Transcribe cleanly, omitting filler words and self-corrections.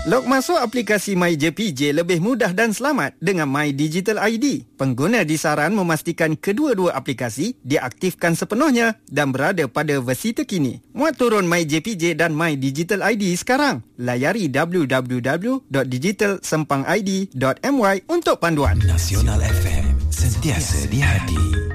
Log masuk aplikasi MyJPJ lebih mudah dan selamat dengan My Digital ID. Pengguna disaran memastikan kedua-dua aplikasi diaktifkan sepenuhnya dan berada pada versi terkini. Muat turun MyJPJ dan My Digital ID sekarang. Layari www.digitalsempangid.my untuk panduan. Nasional FM, sentiasa di hati.